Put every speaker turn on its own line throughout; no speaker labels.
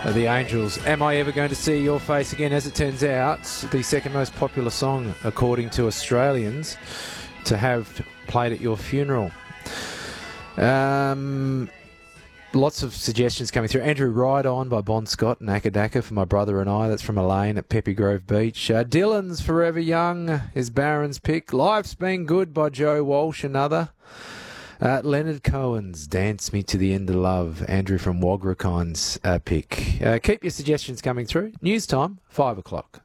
The Angels. Am I ever going to see your face again? As it turns out, the second most popular song, according to Australians, to have played at your funeral. Lots of suggestions coming through. Andrew, Ride On by Bon Scott and Akadaka for my brother and I. That's from Elaine at Peppy Grove Beach. Dylan's Forever Young is Barron's pick. Life's Been Good by Joe Walsh, another. Leonard Cohen's Dance Me to the End of Love. Andrew from Wagrakine's pick. Keep your suggestions coming through. News time, 5 o'clock.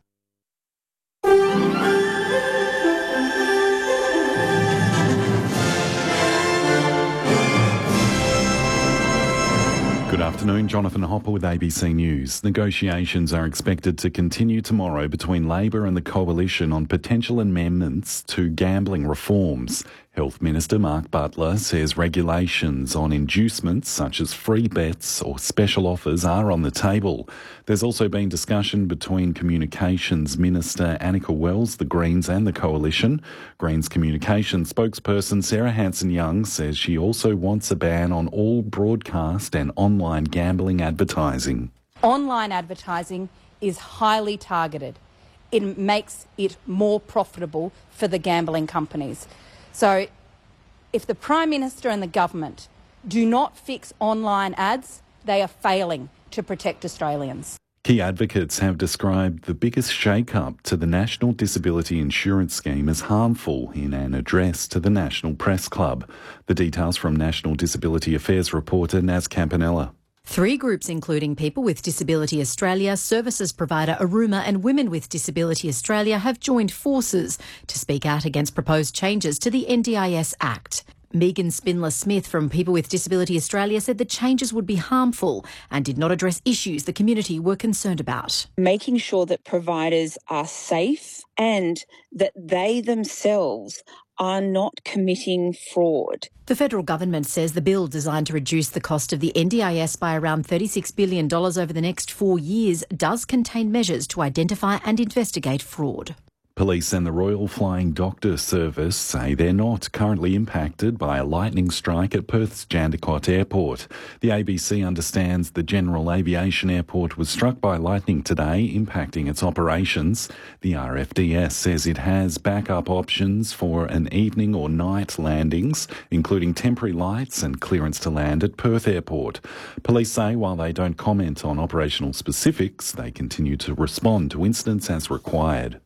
Good afternoon, Jonathan Hopper with ABC News. Negotiations are expected to continue tomorrow between Labor and the Coalition on potential amendments to gambling reforms. Health Minister Mark Butler says regulations on inducements such as free bets or special offers are on the table. There's also been discussion between Communications Minister Annika Wells, the Greens and the Coalition. Greens Communications spokesperson Sarah Hanson-Young says she also wants a ban on all broadcast and online gambling advertising.
Online advertising is highly targeted. It makes it more profitable for the gambling companies. So if the Prime Minister and the government do not fix online ads, they are failing to protect Australians.
Key advocates have described the biggest shake-up to the National Disability Insurance Scheme as harmful in an address to the National Press Club. The details from National Disability Affairs reporter Naz Campanella.
3 groups, including People with Disability Australia, services provider Aruma and Women with Disability Australia, have joined forces to speak out against proposed changes to the NDIS Act. Megan Spindler-Smith from People with Disability Australia said the changes would be harmful and did not address issues the community were concerned about.
Making sure that providers are safe and that they themselves are not committing fraud.
The federal government says the bill, designed to reduce the cost of the NDIS by around $36 billion over the next 4 years, does contain measures to identify and investigate fraud.
Police and the Royal Flying Doctor Service say they're not currently impacted by a lightning strike at Perth's Jandakot Airport. The ABC understands the General Aviation Airport was struck by lightning today, impacting its operations. The RFDS says it has backup options for an evening or night landings, including temporary lights and clearance to land at Perth Airport. Police say while they don't comment on operational specifics, they continue to respond to incidents as required.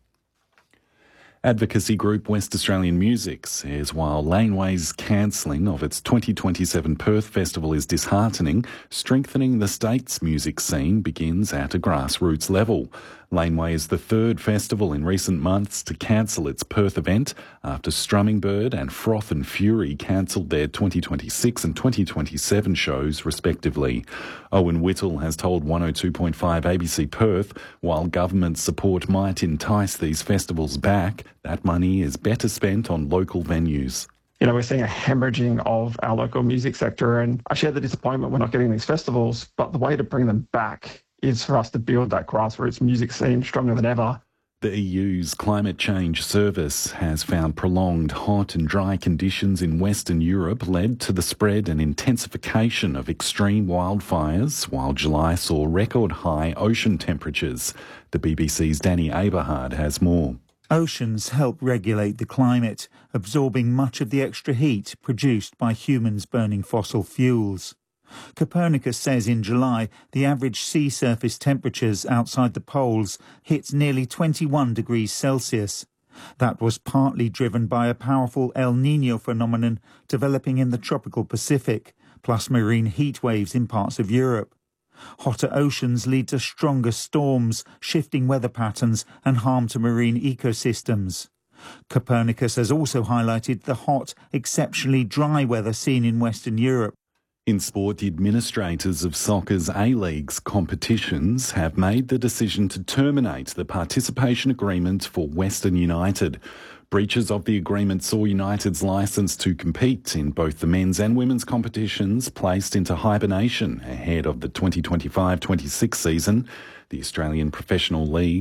Advocacy group West Australian Music says while Laneway's cancelling of its 2027 Perth Festival is disheartening, strengthening the state's music scene begins at a grassroots level. Laneway is the 3rd festival in recent months to cancel its Perth event after Strumming Bird and Froth and Fury cancelled their 2026 and 2027 shows respectively. Owen Whittle has told 102.5 ABC Perth, while government support might entice these festivals back, that money is better spent on local venues.
We're seeing a hemorrhaging of our local music sector, and I share the disappointment we're not getting these festivals, but the way to bring them back is for us to build that grassroots music scene stronger than ever.
The EU's Climate Change Service has found prolonged hot and dry conditions in Western Europe led to the spread and intensification of extreme wildfires, while July saw record high ocean temperatures. The BBC's Danny Aberhard has more.
Oceans help regulate the climate, absorbing much of the extra heat produced by humans burning fossil fuels. Copernicus says in July the average sea surface temperatures outside the poles hit nearly 21 degrees Celsius. That was partly driven by a powerful El Niño phenomenon developing in the tropical Pacific, plus marine heat waves in parts of Europe. Hotter oceans lead to stronger storms, shifting weather patterns and harm to marine ecosystems. Copernicus has also highlighted the hot, exceptionally dry weather seen in Western Europe.
In sport, the administrators of soccer's A-League's competitions have made the decision to terminate the participation agreement for Western United. Breaches of the agreement saw United's licence to compete in both the men's and women's competitions placed into hibernation ahead of the 2025-26 season. The Australian Professional League